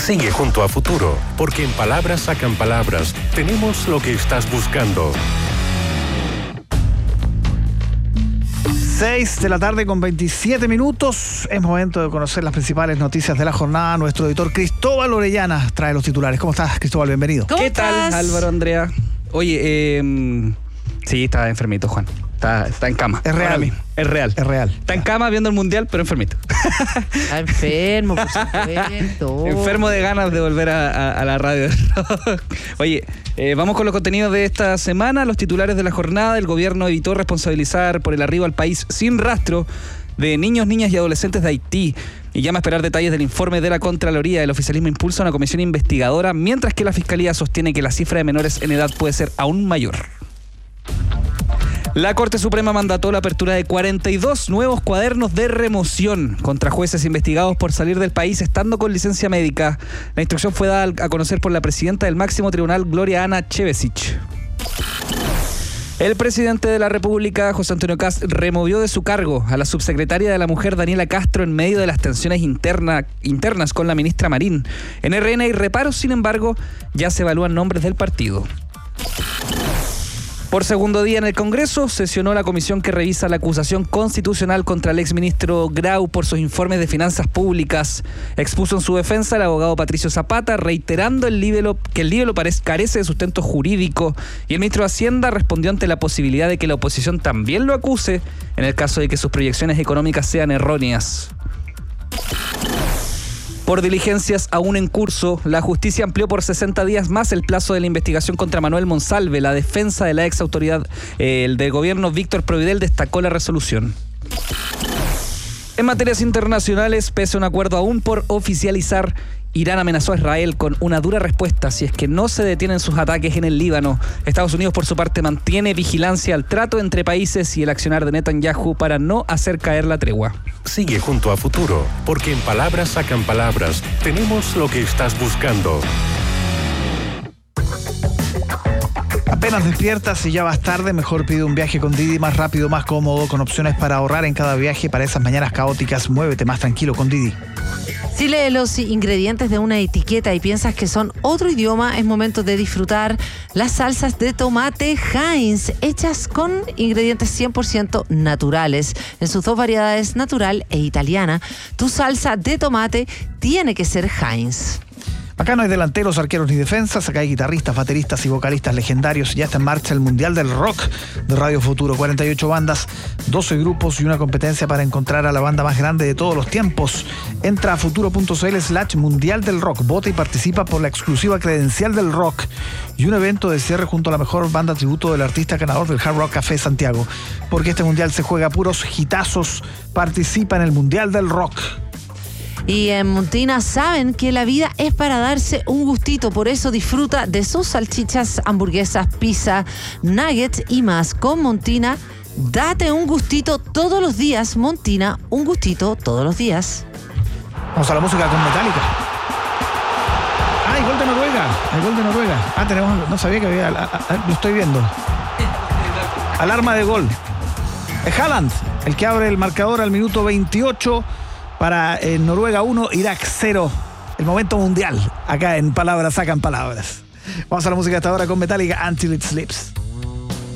Sigue junto a Futuro, porque en Palabras Sacan Palabras tenemos lo que estás buscando. 6 de la tarde con 27 minutos. Es momento de conocer las principales noticias de la jornada. Nuestro editor Cristóbal Orellana trae los titulares. ¿Cómo estás, Cristóbal? Bienvenido. ¿Qué tal, Álvaro, Andrea? Oye, sí, está enfermito, Juan. Está en cama. Es real. Es real. Es real. Está en cama viendo el mundial, pero enfermito. Está enfermo, por supuesto. Enfermo de ganas de volver a la radio. Oye, vamos con los contenidos de esta semana. Los titulares de la jornada. El gobierno evitó responsabilizar por el arribo al país sin rastro de niños, niñas y adolescentes de Haití. Y llama a esperar detalles del informe de la Contraloría. El oficialismo impulsa una comisión investigadora, mientras que la Fiscalía sostiene que la cifra de menores en edad puede ser aún mayor. La Corte Suprema mandató la apertura de 42 nuevos cuadernos de remoción contra jueces investigados por salir del país estando con licencia médica. La instrucción fue dada a conocer por la presidenta del máximo tribunal, Gloria Ana Chevesic. El presidente de la República, José Antonio Kast, removió de su cargo a la subsecretaria de la Mujer, Daniela Castro, en medio de las tensiones internas con la ministra Marín. En RN hay reparos, sin embargo, ya se evalúan nombres del partido. Por segundo día en el Congreso, sesionó la comisión que revisa la acusación constitucional contra el exministro Grau por sus informes de finanzas públicas. Expuso en su defensa el abogado Patricio Zapata, reiterando que el libelo carece de sustento jurídico, y el ministro de Hacienda respondió ante la posibilidad de que la oposición también lo acuse en el caso de que sus proyecciones económicas sean erróneas. Por diligencias aún en curso, la justicia amplió por 60 días más el plazo de la investigación contra Manuel Monsalve. La defensa de la ex autoridad del gobierno, Víctor Providel, destacó la resolución. En materias internacionales, pese a un acuerdo aún por oficializar, Irán amenazó a Israel con una dura respuesta si es que no se detienen sus ataques en el Líbano. Estados Unidos, por su parte, mantiene vigilancia al trato entre países y el accionar de Netanyahu para no hacer caer la tregua. Sigue junto a Futuro, porque en Palabras Sacan Palabras tenemos lo que estás buscando. Apenas despiertas y ya vas tarde, mejor pide un viaje con Didi, más rápido, más cómodo, con opciones para ahorrar en cada viaje. Para esas mañanas caóticas, muévete más tranquilo con Didi. Si lees los ingredientes de una etiqueta y piensas que son otro idioma, es momento de disfrutar las salsas de tomate Heinz, hechas con ingredientes 100% naturales. En sus dos variedades, natural e italiana, tu salsa de tomate tiene que ser Heinz. Acá no hay delanteros, arqueros ni defensas, acá hay guitarristas, bateristas y vocalistas legendarios. Ya está en marcha el Mundial del Rock de Radio Futuro. 48 bandas, 12 grupos y una competencia para encontrar a la banda más grande de todos los tiempos. Entra a futuro.cl/Mundial del Rock. Vota y participa por la exclusiva credencial del rock y un evento de cierre junto a la mejor banda tributo del artista ganador del Hard Rock Café Santiago. Porque este Mundial se juega a puros hitazos. Participa en el Mundial del Rock. Y en Montina saben que la vida es para darse un gustito, por eso disfruta de sus salchichas, hamburguesas, pizza, nuggets y más. Con Montina, date un gustito todos los días. Montina, un gustito todos los días. Vamos a la música con Metallica. ¡Ay, gol de Noruega! El gol de Noruega. No sabía que había... lo estoy viendo. Alarma de gol. Es Haaland, el que abre el marcador al minuto 28... para Noruega 1, Irak 0. El momento mundial, acá en Palabras Sacan Palabras. Vamos a la música hasta ahora con Metallica, Until It Sleeps.